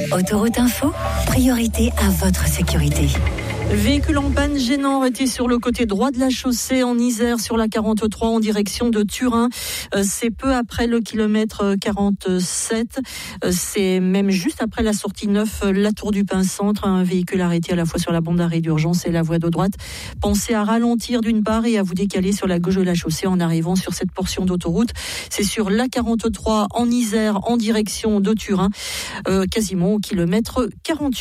Autoroute Info, priorité à votre sécurité. Véhicule en panne gênant arrêté sur le côté droit de la chaussée en Isère sur la 43 en direction de Turin. C'est peu après le kilomètre 47. C'est même juste après la sortie 9, la Tour du Pin Centre. Un véhicule arrêté à la fois sur la bande d'arrêt d'urgence et la voie de droite. Pensez à ralentir d'une part et à vous décaler sur la gauche de la chaussée en arrivant sur cette portion d'autoroute. C'est sur la 43 en Isère en direction de Turin, quasiment au kilomètre 48.